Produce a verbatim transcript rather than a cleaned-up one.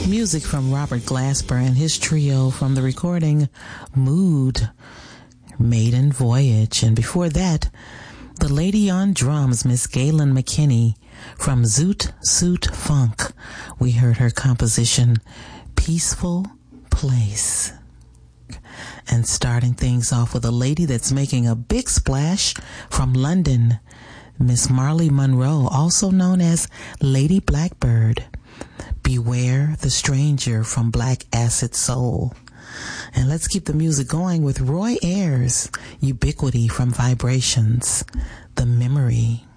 Music from Robert Glasper and his trio from the recording Mood, Maiden Voyage. And before that, the lady on drums, Miss Galen McKinney from Zoot Suit Funk. We heard her composition, Peaceful Place. And starting things off with a lady that's making a big splash from London, Miss Marley Monroe, also known as Lady Blackbird. Beware the Stranger from Black Acid Soul. And let's keep the music going with Roy Ayers, Ubiquity from Vibrations, The Memory.